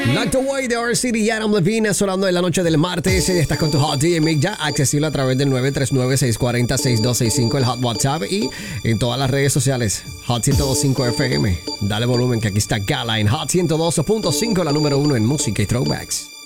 Locked Away de R-City y Adam Levine sonando en la noche del martes. Estás con tu Hot DJ ya accesible a través del 939-640-6265, el Hot WhatsApp, y en todas las redes sociales. Hot 102.5 FM. Dale volumen que aquí está Gala en Hot 102.5, la número 1 en música y throwbacks.